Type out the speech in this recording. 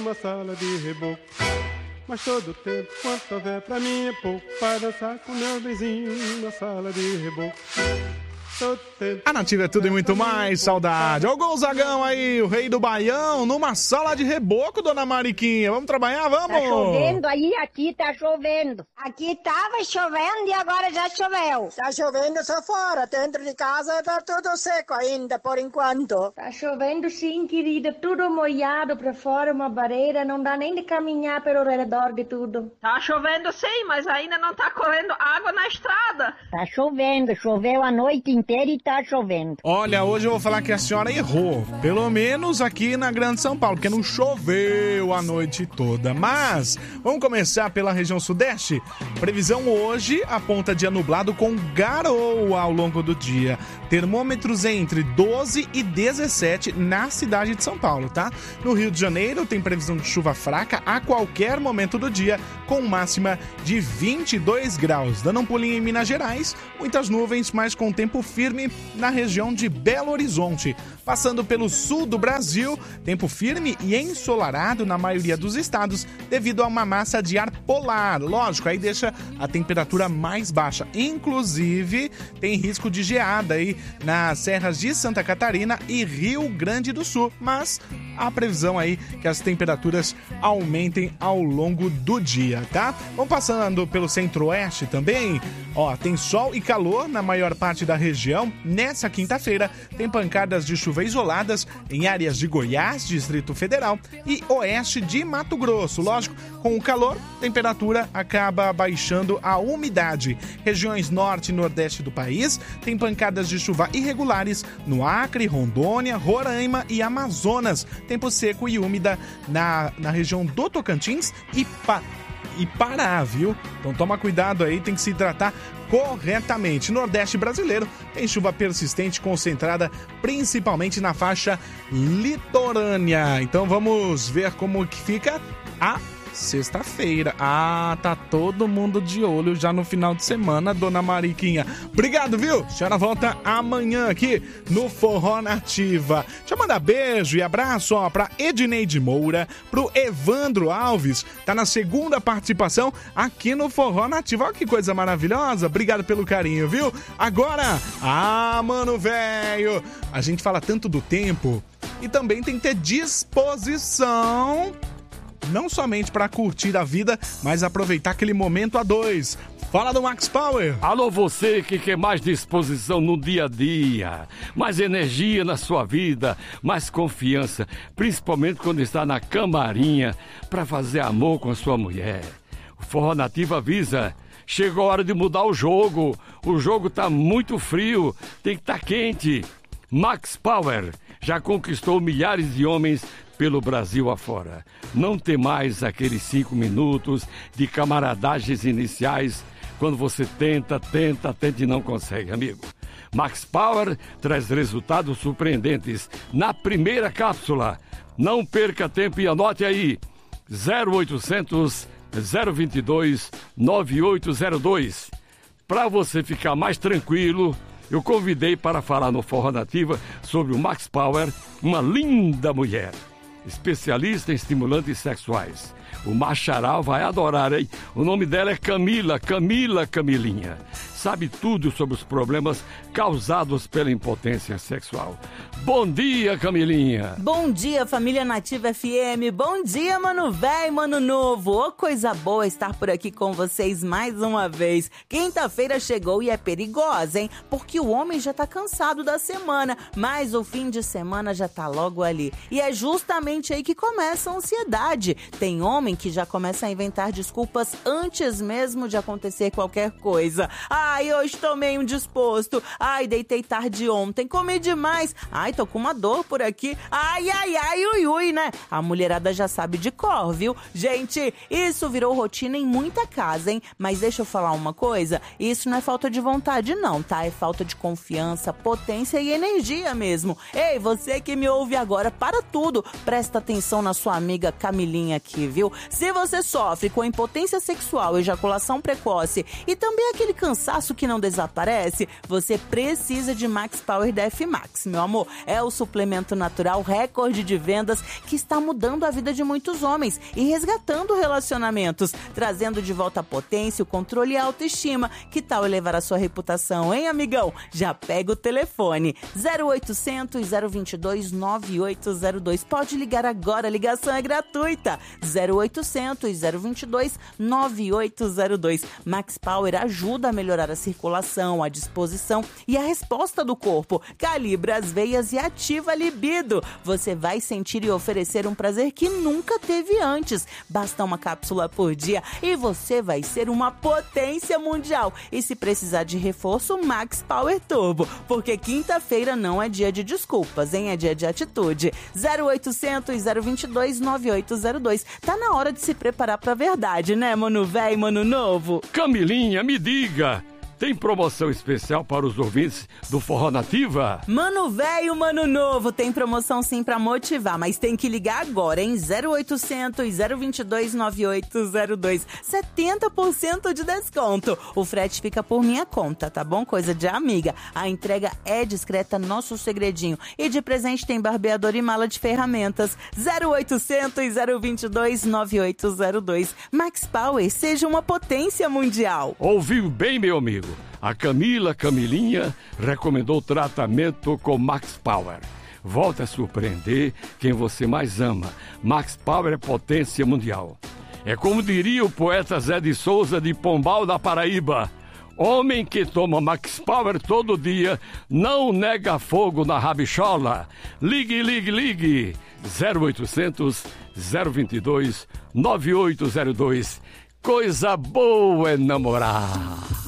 numa sala de reboco. Mas todo tempo, quanto houver pra mim é pouco, para dançar com meu vizinho na sala de reboco. A Nativa é tudo e muito mais, saudade. Olha o Gonzagão aí, o rei do Baião, numa sala de reboco, dona Mariquinha. Vamos trabalhar, vamos? Tá chovendo aí, aqui tá chovendo. Aqui tava chovendo e agora já choveu. Tá chovendo só fora, dentro de casa tá tudo seco ainda, por enquanto. Tá chovendo sim, querida, tudo molhado pra fora, uma barreira, não dá nem de caminhar pelo redor de tudo. Tá chovendo sim, mas ainda não tá correndo água na estrada. Tá chovendo, choveu a noite inteira e tá chovendo. Olha, hoje eu vou falar que a senhora errou, pelo menos aqui na Grande São Paulo, porque não choveu a noite toda. Mas vamos começar pela região sudeste. Previsão hoje aponta dia nublado com garoa ao longo do dia. Termômetros entre 12 e 17 na cidade de São Paulo, tá? No Rio de Janeiro tem previsão de chuva fraca a qualquer momento do dia, com máxima de 22 graus. Dando um pulinho em Minas Gerais, muitas nuvens, mas com tempo firme na região de Belo Horizonte. Passando pelo sul do Brasil, tempo firme e ensolarado na maioria dos estados, devido a uma massa de ar polar. Lógico, aí deixa a temperatura mais baixa. Inclusive, tem risco de geada aí nas serras de Santa Catarina e Rio Grande do Sul. Mas a previsão aí que as temperaturas aumentem ao longo do dia, tá? Vamos passando pelo centro-oeste também. Ó, tem sol e calor na maior parte da região. Nessa quinta-feira, tem pancadas de chuva isoladas em áreas de Goiás, Distrito Federal e oeste de Mato Grosso. Lógico, com o calor, a temperatura acaba baixando a umidade. Regiões norte e nordeste do país tem pancadas de chuva irregulares no Acre, Rondônia, Roraima e Amazonas. Tempo seco e úmida na região do Tocantins e Pará, viu? Então toma cuidado aí, tem que se hidratar corretamente. Nordeste brasileiro tem chuva persistente concentrada principalmente na faixa litorânea. Então vamos ver como que fica a sexta-feira. Ah, tá todo mundo de olho já no final de semana, dona Mariquinha. Obrigado, viu? A senhora volta amanhã aqui no Forró Nativa. Deixa eu mandar beijo e abraço, ó, pra Edneide Moura, pro Evandro Alves, tá na segunda participação aqui no Forró Nativa. Olha que coisa maravilhosa. Obrigado pelo carinho, viu? Agora, mano, velho, a gente fala tanto do tempo e também tem que ter disposição, não somente para curtir a vida, mas aproveitar aquele momento a dois. Fala do Max Power. Alô, você que quer mais disposição no dia a dia, mais energia na sua vida, mais confiança, principalmente quando está na camarinha para fazer amor com a sua mulher. O Forró Nativa avisa: chegou a hora de mudar o jogo tá muito frio, tem que estar quente. Max Power já conquistou milhares de homens pelo Brasil afora. Não tem mais aqueles 5 minutos de camaradagens iniciais quando você tenta e não consegue, amigo. Max Power traz resultados surpreendentes na primeira cápsula. Não perca tempo e anote aí: 0800 022 9802. Para você ficar mais tranquilo, eu convidei para falar no Forró Nativa sobre o Max Power uma linda mulher, especialista em estimulantes sexuais. O Macharal vai adorar, hein? O nome dela é Camilinha. Sabe tudo sobre os problemas causados pela impotência sexual. Bom dia, Camilinha. Bom dia, família Nativa FM. Bom dia, mano velho, mano novo. Ô, coisa boa estar por aqui com vocês mais uma vez. Quinta-feira chegou e é perigosa, hein? Porque o homem já tá cansado da semana, mas o fim de semana já tá logo ali. E é justamente aí que começa a ansiedade. Tem homem que já começa a inventar desculpas antes mesmo de acontecer qualquer coisa. Ai, hoje tô meio indisposto. Ai, deitei tarde ontem, comi demais. Ai, tô com uma dor por aqui. Ai, ui, né? A mulherada já sabe de cor, viu? Gente, isso virou rotina em muita casa, hein? Mas deixa eu falar uma coisa, isso não é falta de vontade não, tá? É falta de confiança, potência e energia mesmo. Ei, você que me ouve agora, para tudo. Presta atenção na sua amiga Camilinha aqui, viu? Se você sofre com impotência sexual, ejaculação precoce e também aquele cansaço cansaço que não desaparece? Você precisa de Max Power DF Max, meu amor. É o suplemento natural recorde de vendas que está mudando a vida de muitos homens e resgatando relacionamentos, trazendo de volta a potência, o controle e a autoestima. Que tal elevar a sua reputação, hein, amigão? Já pega o telefone 0800 022 9802. Pode ligar agora, a ligação é gratuita. 0800 022 9802. Max Power ajuda a melhorar a circulação, a disposição e a resposta do corpo. Calibra as veias e ativa a libido. Você vai sentir e oferecer um prazer que nunca teve antes. Basta uma cápsula por dia e você vai ser uma potência mundial. E se precisar de reforço, Max Power Turbo. Porque quinta-feira não é dia de desculpas, hein? É dia de atitude. 0800 022 9802. Tá na hora de se preparar pra verdade, né, mano véi, mano novo? Camilinha, me diga, tem promoção especial para os ouvintes do Forró Nativa? Mano velho, mano novo, tem promoção sim pra motivar, mas tem que ligar agora, hein? 0800 022 9802. 70% de desconto. O frete fica por minha conta, tá bom? Coisa de amiga. A entrega é discreta, nosso segredinho. E de presente tem barbeador e mala de ferramentas. 0800 022 9802. Max Power, seja uma potência mundial. Ouviu bem, meu amigo? A Camilinha, recomendou tratamento com Max Power. Volte a surpreender quem você mais ama. Max Power é potência mundial. É como diria o poeta Zé de Souza de Pombal, da Paraíba: homem que toma Max Power todo dia não nega fogo na rabichola. Ligue, ligue, ligue. 0800 022 9802. Coisa boa é namorar.